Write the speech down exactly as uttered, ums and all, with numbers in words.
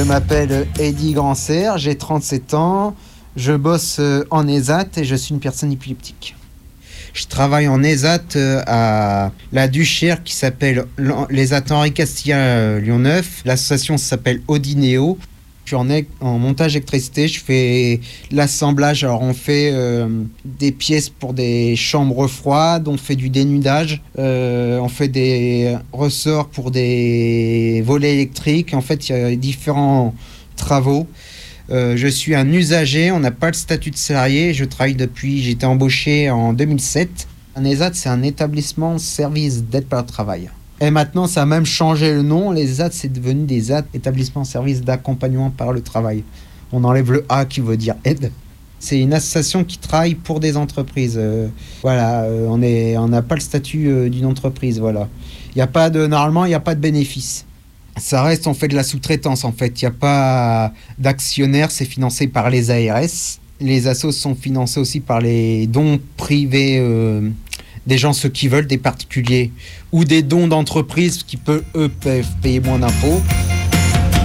Je m'appelle Eddy Grandserre, j'ai trente-sept ans, je bosse en E S A T et je suis une personne épileptique. Je travaille en E S A T à la Duchère qui s'appelle l'E S A T Henri Castilla Lyon neuf. L'association s'appelle Audineo. Je suis en, en montage électricité, je fais l'assemblage. Alors on fait euh, des pièces pour des chambres froides, on fait du dénudage, euh, on fait des ressorts pour des volets électriques. En fait, il y a différents travaux. Euh, je suis un usager, on n'a pas le statut de salarié. Je travaille depuis, j'ai été embauché en deux mille sept. Un E S A T, c'est un établissement service d'aide par le travail. Et maintenant, ça a même changé le nom. Les E S A T, c'est devenu des E S A T, établissements service d'accompagnement par le travail. On enlève le A qui veut dire aide. C'est une association qui travaille pour des entreprises. Euh, voilà, euh, on est, on n'a pas le statut euh, d'une entreprise. Voilà. Il y a pas de, normalement, il n'y a pas de bénéfice. Ça reste, on fait de la sous-traitance en fait. Il n'y a pas d'actionnaire, c'est financé par les A R S. Les assos sont financés aussi par les dons privés euh, des gens, ceux qui veulent, des particuliers, ou des dons d'entreprises qui peuvent, eux, peuvent payer moins d'impôts.